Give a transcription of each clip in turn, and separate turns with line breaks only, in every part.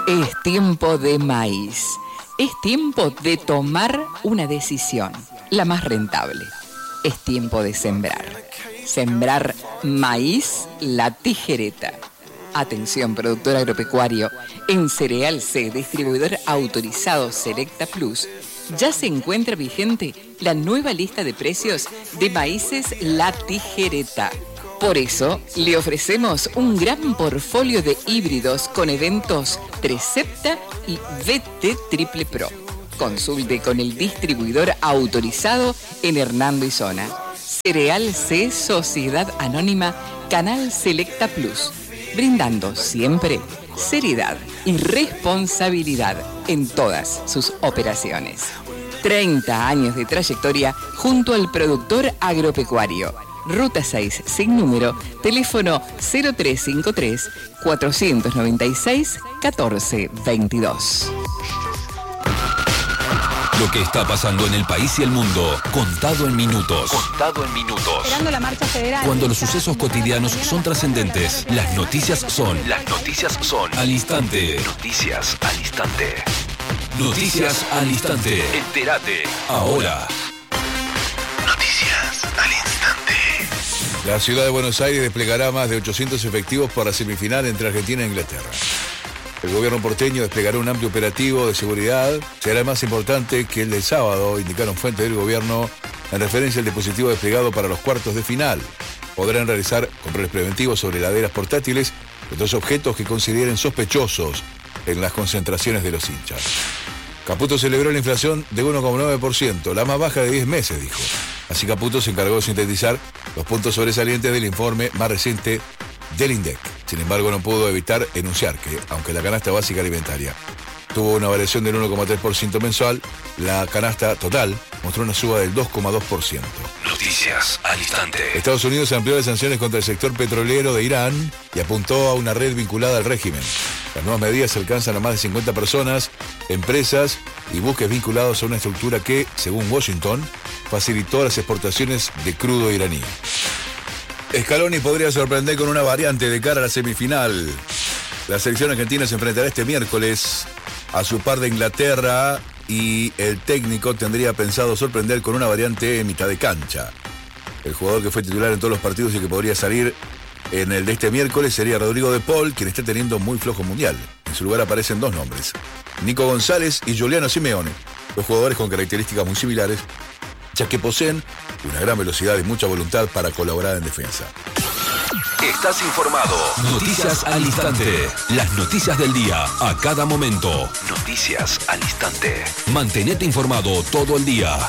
Es tiempo de maíz. Es tiempo de tomar una decisión, la más rentable. Es tiempo de sembrar. Sembrar maíz, la tijereta. Atención, productor agropecuario. En Cereal C, distribuidor autorizado Selecta Plus, ya se encuentra vigente la nueva lista de precios de maíces La Tijereta. Por eso, le ofrecemos un gran portfolio de híbridos con eventos Trecepta y VT Triple Pro. Consulte con el distribuidor autorizado en Hernando y Zona. Cereal C, Sociedad Anónima, Canal Selecta Plus. Brindando siempre seriedad y responsabilidad en todas sus operaciones. 30 años de trayectoria junto al productor agropecuario. Ruta 6, sin número, teléfono 0353 496 1422.
Lo que está pasando en el país y el mundo, contado en minutos.
Contado en minutos.
Esperando la marcha federal.
Cuando los sucesos cotidianos son trascendentes, las noticias son
Al instante.
Noticias al instante. Noticias al instante.
Entérate.
Ahora.
Noticias al instante.
La ciudad de Buenos Aires desplegará más de 800 efectivos para la semifinal entre Argentina e Inglaterra. El gobierno porteño desplegará un amplio operativo de seguridad. Será más importante que el del sábado, indicaron fuentes del gobierno en referencia al dispositivo desplegado para los cuartos de final. Podrán realizar controles preventivos sobre heladeras portátiles y otros objetos que consideren sospechosos en las concentraciones de los hinchas. Caputo celebró la inflación de 1,9%, la más baja de 10 meses, dijo. Así Caputo se encargó de sintetizar los puntos sobresalientes del informe más reciente del INDEC. Sin embargo, no pudo evitar enunciar que, aunque la canasta básica alimentaria tuvo una variación del 1,3% mensual, la canasta total mostró una suba del 2,2%.
Noticias al instante.
Estados Unidos amplió las sanciones contra el sector petrolero de Irán y apuntó a una red vinculada al régimen. Las nuevas medidas alcanzan a más de 50 personas, empresas y buques vinculados a una estructura que, según Washington, facilitó las exportaciones de crudo iraní. Scaloni podría sorprender con una variante de cara a la semifinal. La selección argentina se enfrentará este miércoles a su par de Inglaterra y el técnico tendría pensado sorprender con una variante en mitad de cancha. El jugador que fue titular en todos los partidos y que podría salir en el de este miércoles sería Rodrigo de Paul, quien está teniendo muy flojo mundial. En su lugar aparecen dos nombres: Nico González y Giuliano Simeone, dos jugadores con características muy similares, ya que poseen una gran velocidad y mucha voluntad para colaborar en defensa.
Estás informado.
Noticias al instante. Las noticias del día, a cada momento.
Noticias al instante.
Mantenete informado todo el día.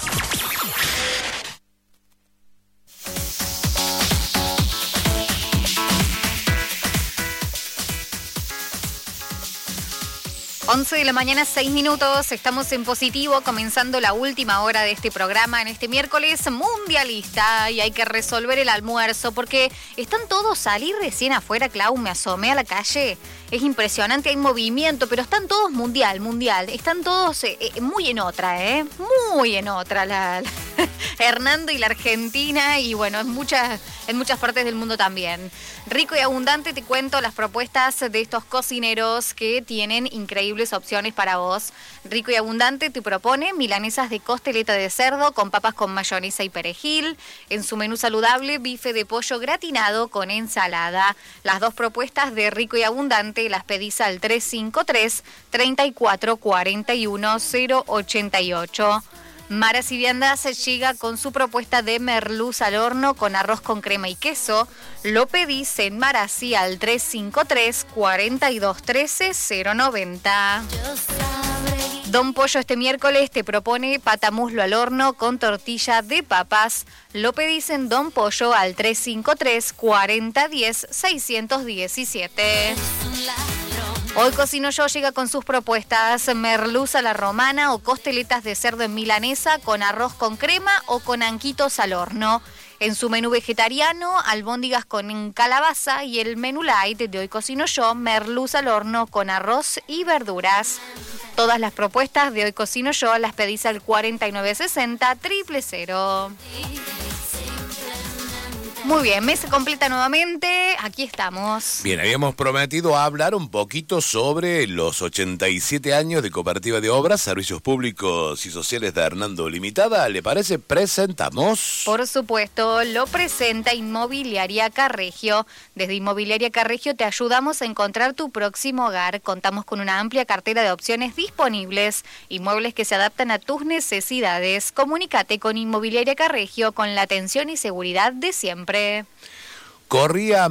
Once de la mañana, 6 minutos, estamos en positivo, comenzando la última hora de este programa en este miércoles mundialista y hay que resolver el almuerzo porque están todos, salí recién afuera, Clau, me asomé a la calle, es impresionante, hay movimiento, pero están todos mundial, están todos muy en otra, muy en otra, Hernando y la Argentina y bueno, en muchas partes del mundo también. Rico y abundante, te cuento las propuestas de estos cocineros que tienen increíbles opciones para vos. Rico y abundante te propone milanesas de costeleta de cerdo con papas con mayonesa y perejil. En su menú saludable, bife de pollo gratinado con ensalada. Las dos propuestas de Rico y abundante las pedís al 353 34 41 088. Maras y Viandas llega con su propuesta de merluz al horno con arroz con crema y queso. Lo pedís en Marasí al 353 42 13 090. Don Pollo este miércoles te propone patamuslo al horno con tortilla de papas. Lo pedís en Don Pollo al 353 40 10 617. Hoy Cocino Yo llega con sus propuestas: merluza a la romana o costeletas de cerdo en milanesa con arroz con crema o con anquitos al horno. En su menú vegetariano, albóndigas con calabaza, y el menú light de Hoy Cocino Yo, merluza al horno con arroz y verduras. Todas las propuestas de Hoy Cocino Yo las pedís al 4960 000. Muy bien, mes se completa nuevamente, aquí estamos.
Bien, habíamos prometido hablar un poquito sobre los 87 años de Cooperativa de Obras, Servicios Públicos y Sociales de Hernando Limitada. ¿Le parece? Presentamos.
Por supuesto, lo presenta Inmobiliaria Carregio. Desde Inmobiliaria Carregio te ayudamos a encontrar tu próximo hogar. Contamos con una amplia cartera de opciones disponibles, inmuebles que se adaptan a tus necesidades. Comunícate con Inmobiliaria Carregio con la atención y seguridad de siempre.
Corría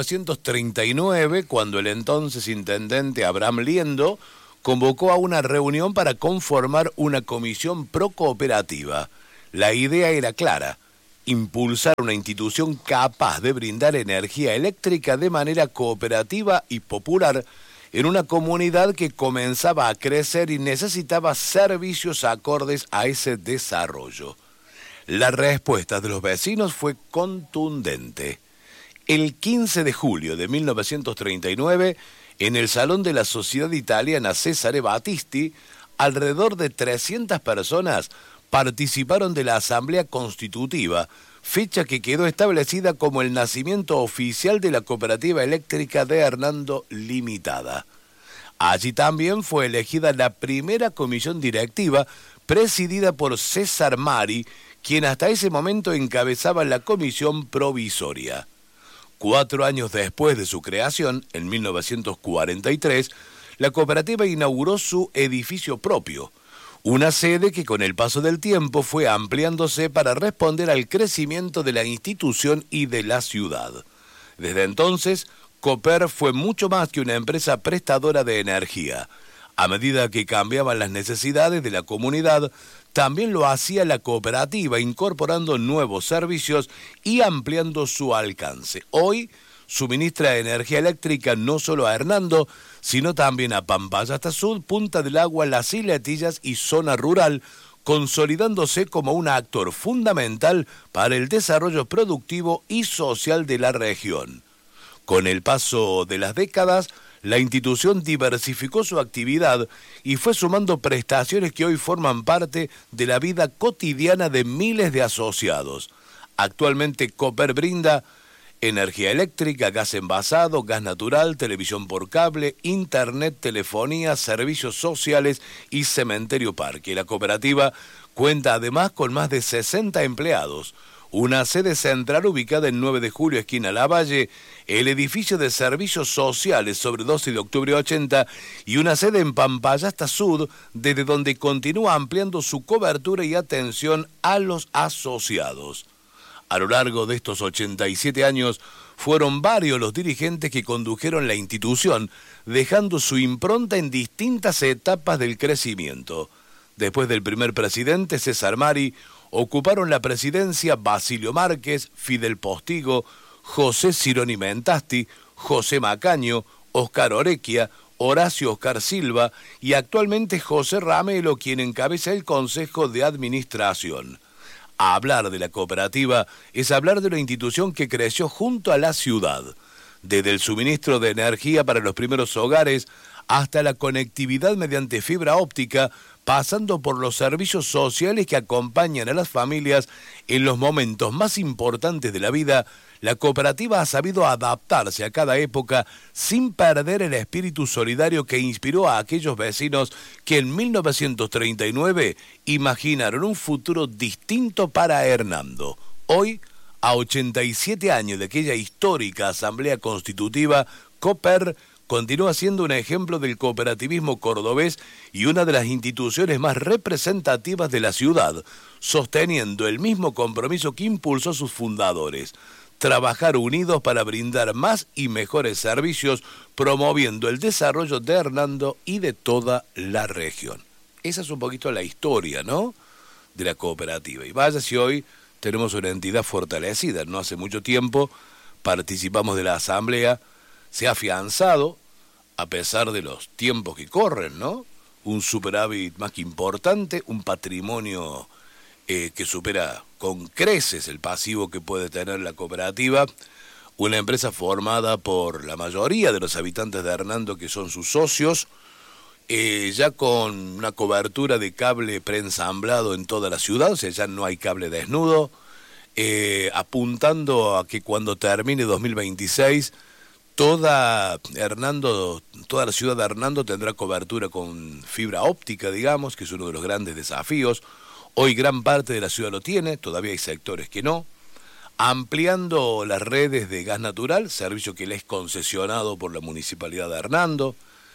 1939 cuando el entonces intendente Abraham Liendo convocó a una reunión para conformar una comisión pro-cooperativa. La idea era clara: impulsar una institución capaz de brindar energía eléctrica de manera cooperativa y popular en una comunidad que comenzaba a crecer y necesitaba servicios acordes a ese desarrollo. La respuesta de los vecinos fue contundente. El 15 de julio de 1939, en el Salón de la Sociedad Italiana Cesare Battisti, alrededor de 300 personas participaron de la Asamblea Constitutiva, fecha que quedó establecida como el nacimiento oficial de la Cooperativa Eléctrica de Hernando Limitada. Allí también fue elegida la primera comisión directiva, presidida por César Mari, quien hasta ese momento encabezaba la comisión provisoria. 4 años después de su creación, en 1943, la cooperativa inauguró su edificio propio, una sede que con el paso del tiempo fue ampliándose para responder al crecimiento de la institución y de la ciudad. Desde entonces, Cooper fue mucho más que una empresa prestadora de energía. A medida que cambiaban las necesidades de la comunidad, también lo hacía la cooperativa, incorporando nuevos servicios y ampliando su alcance. Hoy suministra energía eléctrica no solo a Hernando, sino también a Pampaya Sud, Punta del Agua, Las Isletillas y zona rural, consolidándose como un actor fundamental para el desarrollo productivo y social de la región. Con el paso de las décadas, la institución diversificó su actividad y fue sumando prestaciones que hoy forman parte de la vida cotidiana de miles de asociados. Actualmente Cooper brinda energía eléctrica, gas envasado, gas natural, televisión por cable, internet, telefonía, servicios sociales y cementerio parque. La cooperativa cuenta además con más de 60 empleados. Una sede central ubicada en 9 de julio, esquina Lavalle, el edificio de servicios sociales sobre 12 de octubre 80 y una sede en Pampaya Sud, desde donde continúa ampliando su cobertura y atención a los asociados. A lo largo de estos 87 años, fueron varios los dirigentes que condujeron la institución, dejando su impronta en distintas etapas del crecimiento. Después del primer presidente, César Mari, ocuparon la presidencia Basilio Márquez, Fidel Postigo, José Cironi Mentasti, José Macaño, Oscar Orequia, Horacio Oscar Silva y actualmente José Ramelo, quien encabeza el Consejo de Administración. Hablar de la cooperativa es hablar de una institución que creció junto a la ciudad, desde el suministro de energía para los primeros hogares hasta la conectividad mediante fibra óptica, pasando por los servicios sociales que acompañan a las familias en los momentos más importantes de la vida. La cooperativa ha sabido adaptarse a cada época sin perder el espíritu solidario que inspiró a aquellos vecinos que en 1939 imaginaron un futuro distinto para Hernando. Hoy, a 87 años de aquella histórica asamblea constitutiva, Cooper continúa siendo un ejemplo del cooperativismo cordobés y una de las instituciones más representativas de la ciudad, sosteniendo el mismo compromiso que impulsó a sus fundadores: trabajar unidos para brindar más y mejores servicios, promoviendo el desarrollo de Hernando y de toda la región. Esa es un poquito la historia, ¿no?, de la cooperativa. Y vaya si hoy tenemos una entidad fortalecida. No hace mucho tiempo participamos de la asamblea, se ha afianzado, a pesar de los tiempos que corren, ¿no?, un superávit más que importante, un patrimonio que supera con creces el pasivo que puede tener la cooperativa, una empresa formada por la mayoría de los habitantes de Hernando que son sus socios, ya con una cobertura de cable preensamblado en toda la ciudad, o sea, ya no hay cable desnudo, apuntando a que cuando termine 2026 toda la ciudad de Hernando tendrá cobertura con fibra óptica, digamos, que es uno de los grandes desafíos. Hoy gran parte de la ciudad lo tiene, todavía hay sectores que no. Ampliando las redes de gas natural, servicio que le es concesionado por la Municipalidad de Hernando.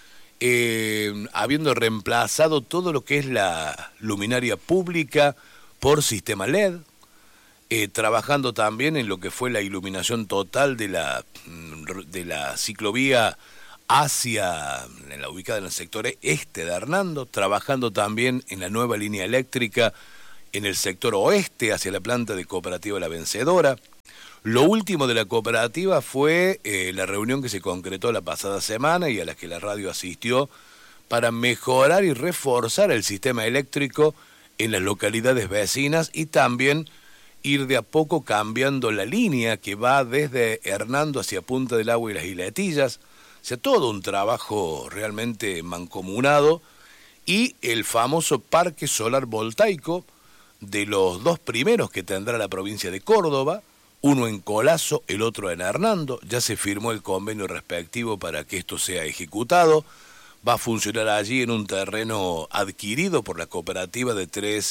Habiendo reemplazado todo lo que es la luminaria pública por sistema LED. Trabajando también en lo que fue la iluminación total de la ciclovía ubicada en el sector este de Hernando, trabajando también en la nueva línea eléctrica en el sector oeste hacia la planta de Cooperativa La Vencedora. Lo último de la cooperativa fue la reunión que se concretó la pasada semana y a la que la radio asistió para mejorar y reforzar el sistema eléctrico en las localidades vecinas y también ir de a poco cambiando la línea que va desde Hernando hacia Punta del Agua y las Isletillas. O sea, todo un trabajo realmente mancomunado. Y el famoso parque solar voltaico, de los dos primeros que tendrá la provincia de Córdoba, uno en Colazo, el otro en Hernando. Ya se firmó el convenio respectivo para que esto sea ejecutado. Va a funcionar allí en un terreno adquirido por la cooperativa de 3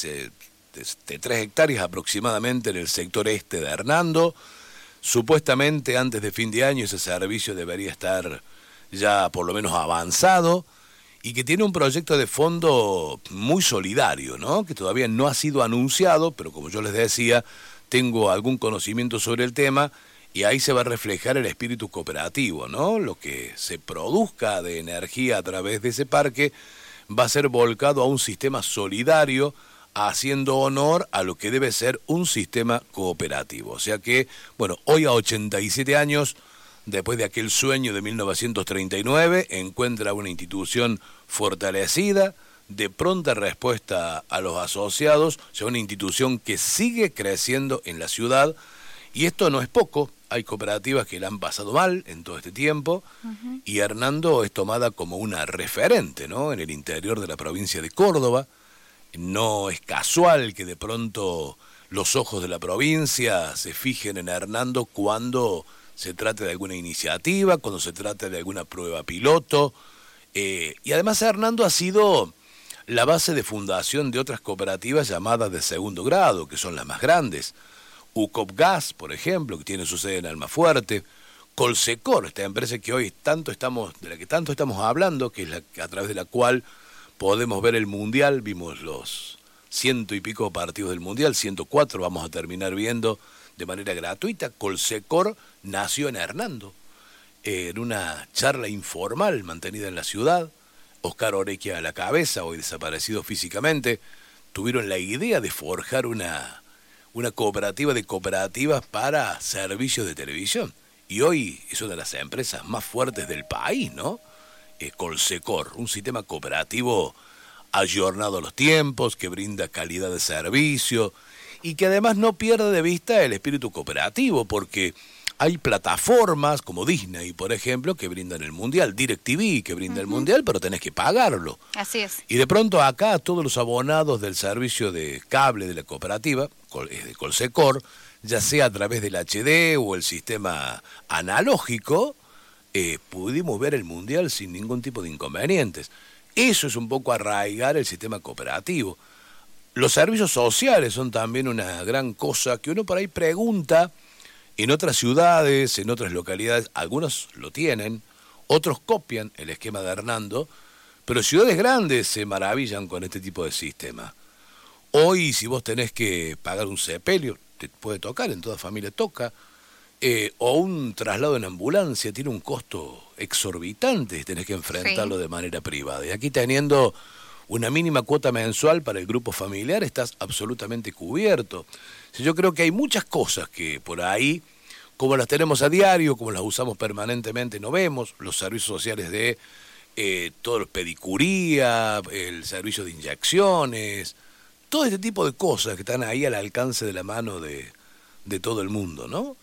hectáreas aproximadamente en el sector este de Hernando. Supuestamente antes de fin de año ese servicio debería estar ya por lo menos avanzado y que tiene un proyecto de fondo muy solidario, ¿no? Que todavía no ha sido anunciado, pero como yo les decía, tengo algún conocimiento sobre el tema y ahí se va a reflejar el espíritu cooperativo, ¿no? Lo que se produzca de energía a través de ese parque va a ser volcado a un sistema solidario, haciendo honor a lo que debe ser un sistema cooperativo. O sea que, bueno, hoy a 87 años, después de aquel sueño de 1939, encuentra una institución fortalecida, de pronta respuesta a los asociados, o sea, una institución que sigue creciendo en la ciudad, y esto no es poco. Hay cooperativas que la han pasado mal en todo este tiempo, y Hernando es tomada como una referente, ¿no?, en el interior de la provincia de Córdoba. No es casual que de pronto los ojos de la provincia se fijen en Hernando cuando se trate de alguna iniciativa, cuando se trate de alguna prueba piloto. Y además Hernando ha sido la base de fundación de otras cooperativas llamadas de segundo grado, que son las más grandes. UCOPGAS, por ejemplo, que tiene su sede en Almafuerte. Colsecor, esta empresa que hoy de la que tanto estamos hablando, que es a través de la cual podemos ver el Mundial. Vimos los 100 y pico partidos del Mundial, 104 vamos a terminar viendo de manera gratuita. Colsecor nació en Hernando, en una charla informal mantenida en la ciudad. Oscar Orequia a la cabeza, hoy desaparecido físicamente, tuvieron la idea de forjar una cooperativa de cooperativas para servicios de televisión. Y hoy es una de las empresas más fuertes del país, ¿no? Colsecor, un sistema cooperativo ayornado a los tiempos, que brinda calidad de servicio y que además no pierde de vista el espíritu cooperativo, porque hay plataformas como Disney, por ejemplo, que brindan el Mundial, DirecTV, que brinda el Mundial, pero tenés que pagarlo.
Así es.
Y de pronto acá todos los abonados del servicio de cable de la cooperativa, de Colsecor, ya sea a través del HD o el sistema analógico, pudimos ver el Mundial sin ningún tipo de inconvenientes. Eso es un poco arraigar el sistema cooperativo. Los servicios sociales son también una gran cosa que uno por ahí pregunta en otras ciudades, en otras localidades. Algunos lo tienen, otros copian el esquema de Hernando, pero ciudades grandes se maravillan con este tipo de sistema. Hoy, si vos tenés que pagar un sepelio, te puede tocar, en toda familia toca, o un traslado en ambulancia tiene un costo exorbitante, tenés que enfrentarlo de manera privada. Y aquí, teniendo una mínima cuota mensual para el grupo familiar, estás absolutamente cubierto. Yo creo que hay muchas cosas que por ahí, como las tenemos a diario, como las usamos permanentemente, no vemos. Los servicios sociales de todo el pedicuría, el servicio de inyecciones, todo este tipo de cosas que están ahí al alcance de la mano de todo el mundo, ¿no?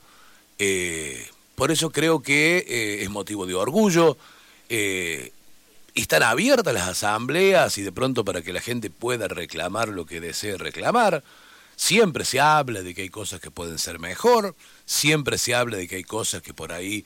Por eso creo que es motivo de orgullo. Están abiertas las asambleas y de pronto para que la gente pueda reclamar lo que desee reclamar. Siempre se habla de que hay cosas que pueden ser mejor, siempre se habla de que hay cosas que por ahí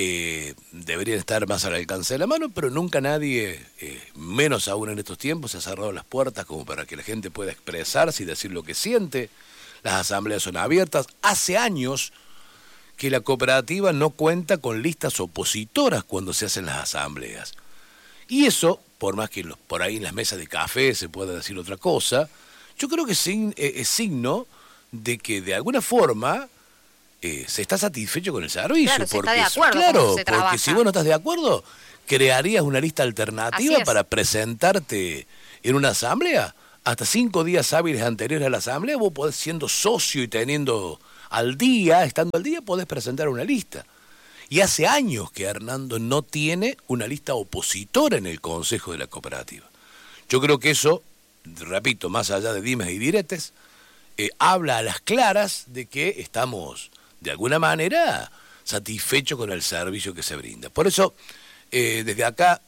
deberían estar más al alcance de la mano, pero nunca nadie, menos aún en estos tiempos, se ha cerrado las puertas como para que la gente pueda expresarse y decir lo que siente. Las asambleas son abiertas. Hace años que la cooperativa no cuenta con listas opositoras cuando se hacen las asambleas. Y eso, por más que por ahí en las mesas de café se pueda decir otra cosa, yo creo que es signo de que de alguna forma se está satisfecho con el servicio.
Claro,
porque,
se está de acuerdo
claro,
cómo se trabaja.
porque si vos no estás de acuerdo, crearías una lista alternativa para presentarte en una asamblea. Hasta 5 días hábiles anteriores a la asamblea, vos podés, siendo socio y estando al día, podés presentar una lista. Y hace años que Hernando no tiene una lista opositora en el Consejo de la Cooperativa. Yo creo que eso, repito, más allá de dimes y diretes, habla a las claras de que estamos, de alguna manera, satisfechos con el servicio que se brinda. Por eso, desde acá,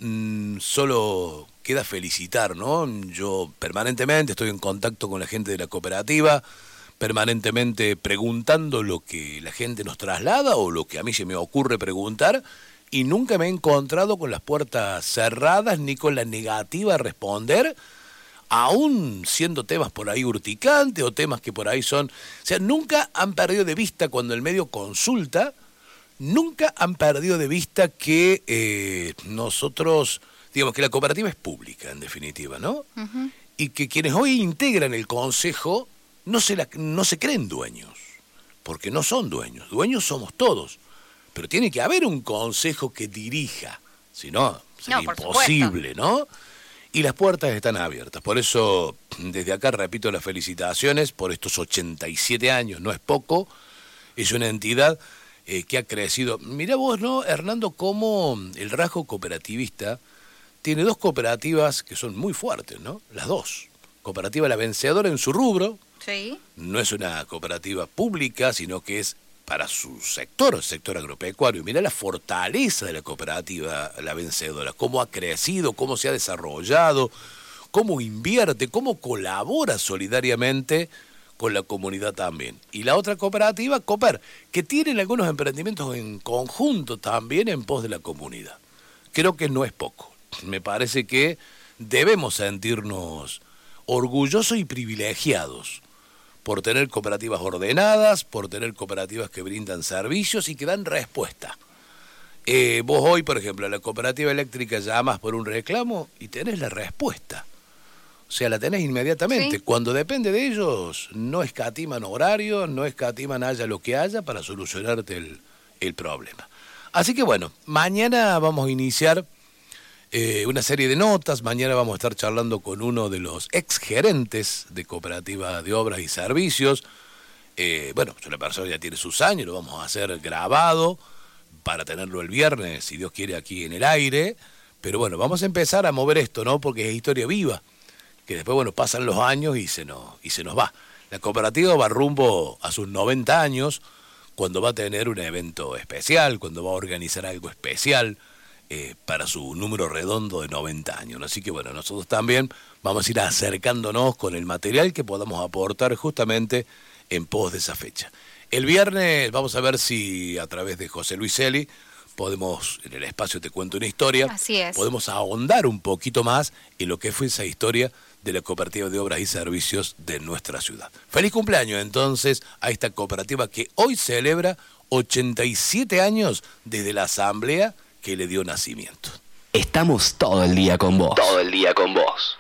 solo queda felicitar, ¿no? Yo permanentemente estoy en contacto con la gente de la cooperativa, permanentemente preguntando lo que la gente nos traslada o lo que a mí se me ocurre preguntar, y nunca me he encontrado con las puertas cerradas ni con la negativa a responder, aún siendo temas por ahí urticantes o temas que por ahí son... O sea, nunca han perdido de vista cuando el medio consulta, nunca han perdido de vista que nosotros, digamos que la cooperativa es pública en definitiva, ¿no? Uh-huh. Y que quienes hoy integran el consejo no se creen dueños, porque no son dueños, dueños somos todos, pero tiene que haber un consejo que dirija, si no, sería imposible, ¿no? Y las puertas están abiertas. Por eso, desde acá repito las felicitaciones por estos 87 años, no es poco, es una entidad que ha crecido. Mirá vos, ¿no, Hernando, cómo el rasgo cooperativista tiene 2 cooperativas que son muy fuertes, ¿no? Las 2. Cooperativa La Vencedora en su rubro,
sí.
No es una cooperativa pública, sino que es para su sector, el sector agropecuario. Mirá la fortaleza de la cooperativa La Vencedora, cómo ha crecido, cómo se ha desarrollado, cómo invierte, cómo colabora solidariamente con la comunidad también. Y la otra cooperativa, Cooper, que tienen algunos emprendimientos en conjunto también en pos de la comunidad. Creo que no es poco. Me parece que debemos sentirnos orgullosos y privilegiados por tener cooperativas ordenadas, por tener cooperativas que brindan servicios y que dan respuesta. Vos hoy, por ejemplo, a la cooperativa eléctrica llamas por un reclamo y tenés la respuesta. O sea, la tenés inmediatamente. ¿Sí? Cuando depende de ellos, no escatiman horario, no escatiman haya lo que haya para solucionarte el problema. Así que bueno, mañana vamos a iniciar una serie de notas. Mañana vamos a estar charlando con uno de los exgerentes de Cooperativa de Obras y Servicios. Bueno, la persona ya tiene sus años, lo vamos a hacer grabado para tenerlo el viernes, si Dios quiere, aquí en el aire. Pero bueno, vamos a empezar a mover esto, ¿no? Porque es historia viva, que después, bueno, pasan los años y se nos va. La cooperativa va rumbo a sus 90 años, cuando va a tener un evento especial, cuando va a organizar algo especial, para su número redondo de 90 años. Así que bueno, nosotros también vamos a ir acercándonos con el material que podamos aportar justamente en pos de esa fecha. El viernes vamos a ver si a través de José Luis Eli podemos, en el espacio Te Cuento una Historia,
así es,
podemos ahondar un poquito más en lo que fue esa historia de la Cooperativa de Obras y Servicios de nuestra ciudad. Feliz cumpleaños entonces a esta cooperativa que hoy celebra 87 años desde la asamblea que le dio nacimiento.
Estamos todo el día con vos. Todo el día con vos.